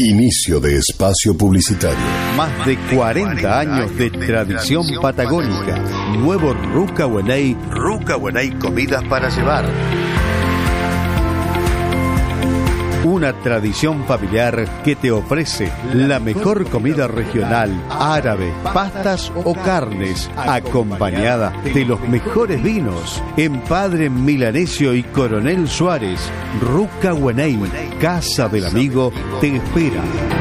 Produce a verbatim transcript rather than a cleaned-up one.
Inicio de espacio publicitario. Más de cuarenta años de tradición patagónica. Nuevo Ruca Huenay. Ruca Huenay Comidas para Llevar. Una tradición familiar que te ofrece la mejor comida regional, árabe, pastas o carnes, acompañada de los mejores vinos. En Padre Milanesio y Coronel Suárez, Ruca Huenay, Casa del Amigo, te espera.